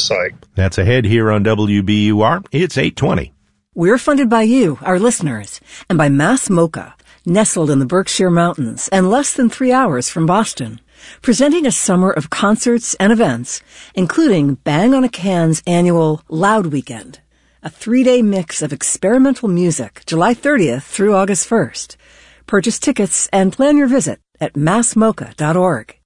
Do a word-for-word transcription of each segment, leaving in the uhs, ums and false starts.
website. That's ahead here on W B U R. It's eight twenty. We're funded by you, our listeners, and by Mass Mocha, nestled in the Berkshire Mountains and less than three hours from Boston, presenting a summer of concerts and events, including Bang on a Can's annual Loud Weekend, a three-day mix of experimental music, July thirtieth through August first. Purchase tickets and plan your visit at mass mocha dot org.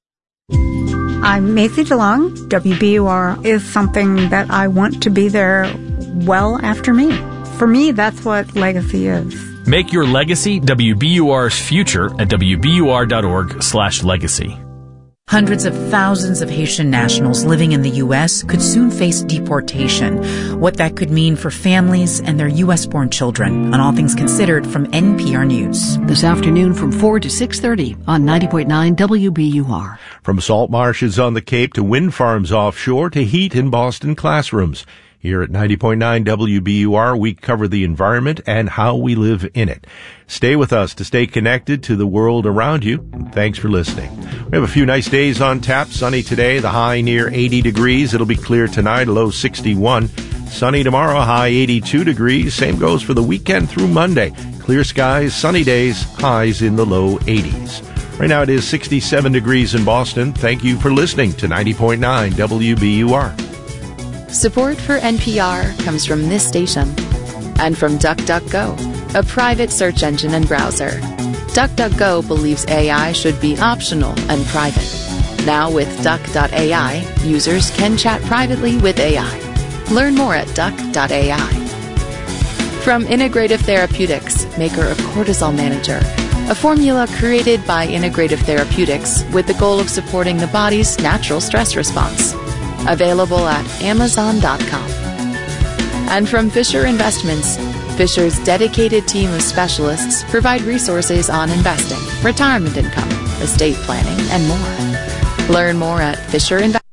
I'm Macy DeLong. W B U R is something that I want to be there well after me. For me, that's what legacy is. Make your legacy W B U R's future at W B U R dot org slash legacy. Hundreds of thousands of Haitian nationals living in the U S could soon face deportation. What that could mean for families and their U S-born children on All Things Considered from N P R News. This afternoon from four to six thirty on ninety point nine W B U R. From salt marshes on the Cape to wind farms offshore to heat in Boston classrooms. Here at ninety point nine W B U R, we cover the environment and how we live in it. Stay with us to stay connected to the world around you. Thanks for listening. We have a few nice days on tap. Sunny today, the high near eighty degrees. It'll be clear tonight, a low sixty-one. Sunny tomorrow, high eighty-two degrees. Same goes for the weekend through Monday. Clear skies, sunny days, highs in the low eighties. Right now it is sixty-seven degrees in Boston. Thank you for listening to ninety point nine W B U R. Support for N P R comes from this station and from DuckDuckGo, a private search engine and browser. DuckDuckGo believes A I should be optional and private. Now with duck dot A I, users can chat privately with A I. Learn more at duck dot A I. From Integrative Therapeutics, maker of Cortisol Manager, a formula created by Integrative Therapeutics with the goal of supporting the body's natural stress response. Available at amazon dot com. And from Fisher Investments, Fisher's dedicated team of specialists provide resources on investing, retirement income, estate planning, and more. Learn more at Fisher Investments.